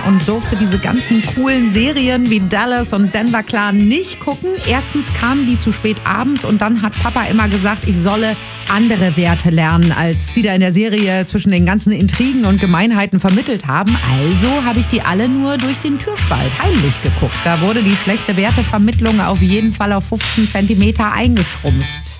und durfte diese ganzen coolen Serien wie Dallas und Denver Clan nicht gucken. Erstens kamen die zu spät abends und dann hat Papa immer gesagt, ich solle andere Werte lernen, als die da in der Serie zwischen den ganzen Intrigen und Gemeinheiten vermittelt haben. Also habe ich die alle nur durch den Türspalt heimlich geguckt. Da wurde die schlechte Wertevermittlung auf jeden Fall auf 15 Zentimeter eingeschrumpft.